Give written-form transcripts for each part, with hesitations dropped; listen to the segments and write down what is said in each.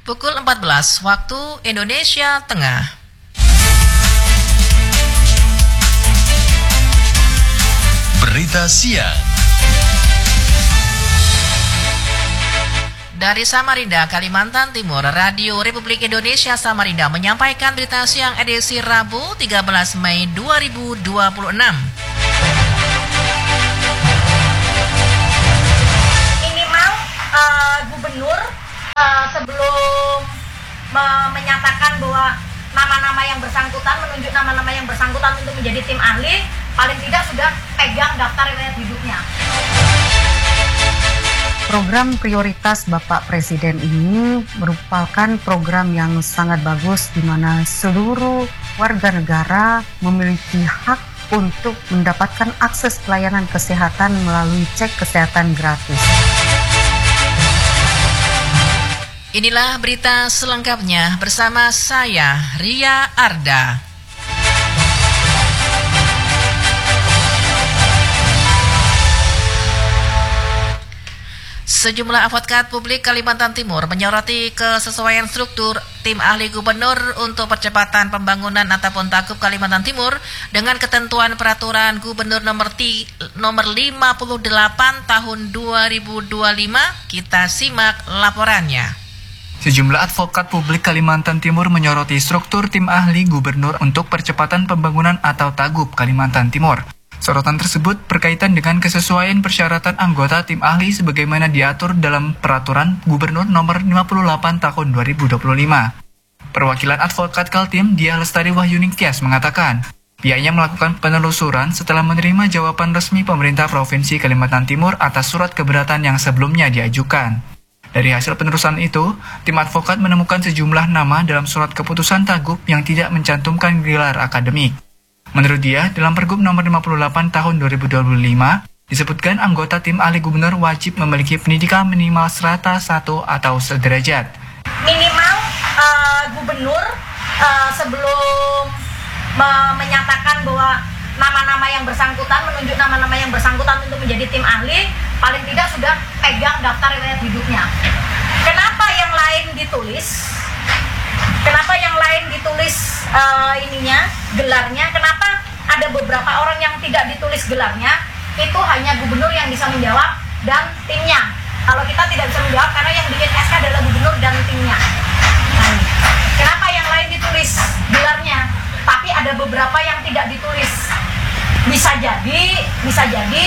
Pukul 14 waktu Indonesia Tengah. Berita siang. Dari Samarinda, Kalimantan Timur, Radio Republik Indonesia Samarinda menyampaikan berita siang edisi Rabu 13 Mei 2026. Minimal gubernur sebelum menyatakan bahwa nama-nama yang bersangkutan, menunjuk nama-nama yang bersangkutan untuk menjadi tim ahli, paling tidak sudah pegang daftar riwayat hidupnya. Program prioritas Bapak Presiden ini merupakan program yang sangat bagus di mana seluruh warga negara memiliki hak untuk mendapatkan akses pelayanan kesehatan melalui cek kesehatan gratis. Inilah berita selengkapnya bersama saya, Ria Arda. Sejumlah advokat publik Kalimantan Timur menyoroti kesesuaian struktur tim ahli gubernur untuk percepatan pembangunan ataupun Tagub Kalimantan Timur dengan ketentuan peraturan gubernur nomor 58 tahun 2025. Kita simak laporannya. Sejumlah advokat publik Kalimantan Timur menyoroti struktur tim ahli gubernur untuk percepatan pembangunan atau Tagub Kalimantan Timur. Sorotan tersebut berkaitan dengan kesesuaian persyaratan anggota tim ahli sebagaimana diatur dalam Peraturan Gubernur Nomor 58 Tahun 2025. Perwakilan advokat Kaltim, Diah Lestari Wahyuning Tias mengatakan, pihaknya melakukan penelusuran setelah menerima jawaban resmi pemerintah Provinsi Kalimantan Timur atas surat keberatan yang sebelumnya diajukan. Dari hasil penelusuran itu, tim advokat menemukan sejumlah nama dalam surat keputusan Tagub yang tidak mencantumkan gelar akademik. Menurut dia, dalam Pergub Nomor 58 Tahun 2025, disebutkan anggota tim ahli gubernur wajib memiliki pendidikan minimal strata 1 atau sederajat. Minimal gubernur sebelum menyatakan bahwa nama-nama yang bersangkutan, menunjuk nama-nama yang bersangkutan untuk menjadi tim ahli, paling tidak sudah pegang daftar riwayat hidupnya. Kenapa yang lain ditulis? Kenapa yang lain ditulis gelarnya? Kenapa ada beberapa orang yang tidak ditulis gelarnya? Itu hanya gubernur yang bisa menjawab dan timnya. Kalau kita tidak bisa menjawab karena yang bikin SK adalah gubernur dan timnya. Nah, kenapa yang lain ditulis gelarnya? Tapi ada beberapa yang tidak ditulis. Bisa jadi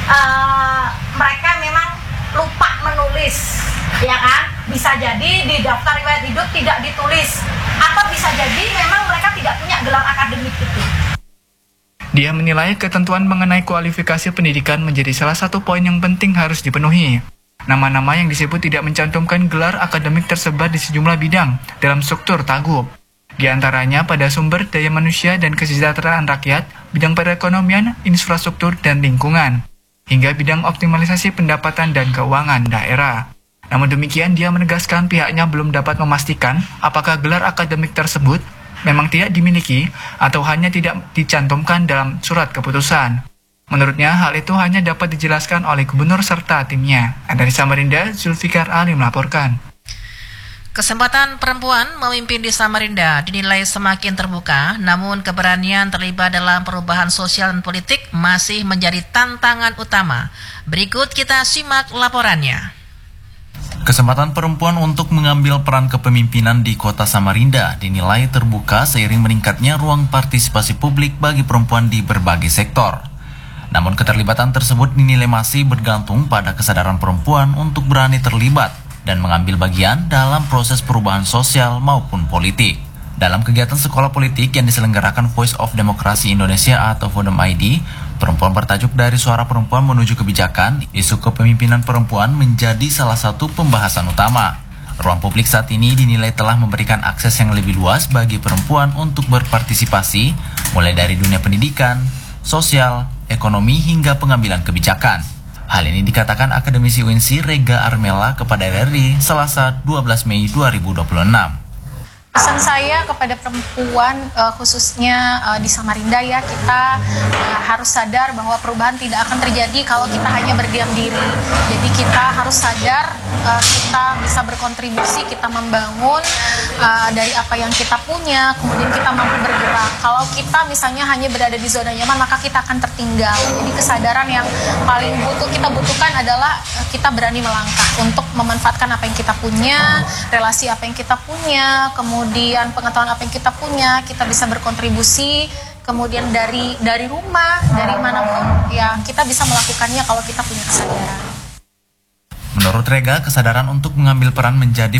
mereka memang lupa menulis, ya kan? Bisa jadi di daftar riwayat hidup tidak ditulis, atau bisa jadi memang mereka tidak punya gelar akademik itu. Dia menilai ketentuan mengenai kualifikasi pendidikan menjadi salah satu poin yang penting harus dipenuhi. Nama-nama yang disebut tidak mencantumkan gelar akademik tersebar di sejumlah bidang dalam struktur Tagub. Di antaranya pada sumber daya manusia dan kesejahteraan rakyat, bidang perekonomian, infrastruktur, dan lingkungan, hingga bidang optimalisasi pendapatan dan keuangan daerah. Namun demikian, dia menegaskan pihaknya belum dapat memastikan apakah gelar akademik tersebut memang tidak dimiliki atau hanya tidak dicantumkan dalam surat keputusan. Menurutnya, hal itu hanya dapat dijelaskan oleh gubernur serta timnya. Dari Samarinda, Zulfikar Ali melaporkan. Kesempatan perempuan memimpin di Samarinda dinilai semakin terbuka, namun keberanian terlibat dalam perubahan sosial dan politik masih menjadi tantangan utama. Berikut kita simak laporannya. Kesempatan perempuan untuk mengambil peran kepemimpinan di kota Samarinda dinilai terbuka seiring meningkatnya ruang partisipasi publik bagi perempuan di berbagai sektor. Namun keterlibatan tersebut dinilai masih bergantung pada kesadaran perempuan untuk berani terlibat dan mengambil bagian dalam proses perubahan sosial maupun politik. Dalam kegiatan sekolah politik yang diselenggarakan Voice of Demokrasi Indonesia atau Vodem ID, perempuan bertajuk Dari Suara Perempuan Menuju Kebijakan, isu kepemimpinan perempuan menjadi salah satu pembahasan utama. Ruang publik saat ini dinilai telah memberikan akses yang lebih luas bagi perempuan untuk berpartisipasi, mulai dari dunia pendidikan, sosial, ekonomi, hingga pengambilan kebijakan. Hal ini dikatakan akademisi UNC Rega Armela kepada RRI Selasa 12 Mei 2026. Pesan saya kepada perempuan khususnya di Samarinda ya, kita harus sadar bahwa perubahan tidak akan terjadi kalau kita hanya berdiam diri. Jadi kita harus sadar kita bisa berkontribusi, kita membangun dari apa yang kita punya, kemudian kita mampu bergerak. Kalau kita misalnya hanya berada di zona nyaman, maka kita akan tertinggal. Jadi kesadaran yang paling kita butuhkan adalah kita berani melangkah untuk memanfaatkan apa yang kita punya, relasi apa yang kita punya, kemudian pengetahuan apa yang kita punya, kita bisa berkontribusi, kemudian dari rumah, dari manapun, ya kita bisa melakukannya kalau kita punya kesadaran. Menurut Rega, kesadaran untuk mengambil peran menjadi